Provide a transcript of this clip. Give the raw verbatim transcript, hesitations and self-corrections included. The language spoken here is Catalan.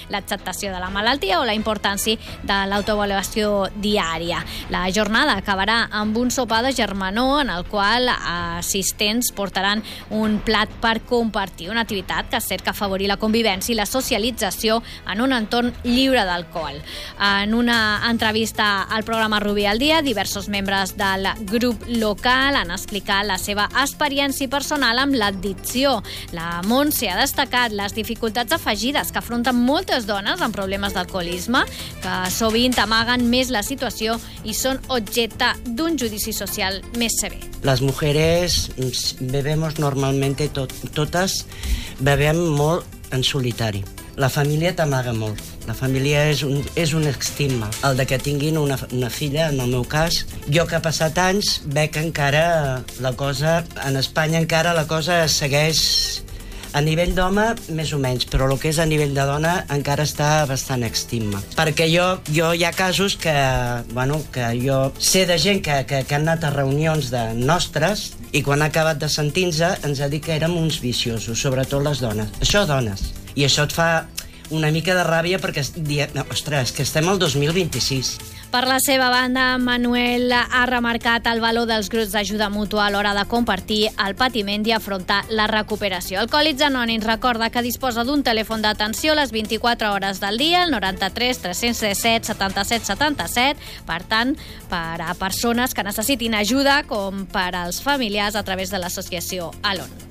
l'acceptació de la malaltia o la importància de l'autoavaluació diària. La jornada acabarà amb un sopar de germanor en el qual assistents portaran un plat per compartir, una activitat que cerca afavorir la convivència i la socialització en un entorn lliure d'alcohol. En una entrevista al programa Rubí al dia, diversos membres del grup local han explicat la seva experiència personal amb l'addicció. La Montse ha destacat les dificultats afegides que afronten moltes dones amb problemes d'alcoholisme, que sovint amaguen més la situació i són objecte d'un judici social més sever. Las mujeres bebemos normalmente, to totes bebem molt en solitari. La família t'amaga molt. La família és un, és un estigma. El de que tinguin una, una filla, en el meu cas, jo que ha passat anys, veig que encara la cosa, en Espanya encara la cosa segueix a nivell d'home, més o menys, però el que és a nivell de dona encara està bastant estigma. Perquè jo, jo hi ha casos que, bueno, que jo sé de gent que, que, que han anat a reunions de nostres i quan ha acabat de sentir-se ens ha dit que érem uns viciosos, sobretot les dones. Això dones. I això et fa una mica de ràbia perquè, no, ostres, que estem al dos mil vint-i-sis. Per la seva banda, Manuel ha remarcat el valor dels grups d'ajuda mútua a l'hora de compartir el patiment i afrontar la recuperació. Alcohòlics Anònims recorda que disposa d'un telèfon d'atenció a les vint-i-quatre hores del dia, el noranta-tres tres-cents disset setanta-set setanta-set, per tant, per a persones que necessitin ajuda com per als familiars a través de l'associació Alon.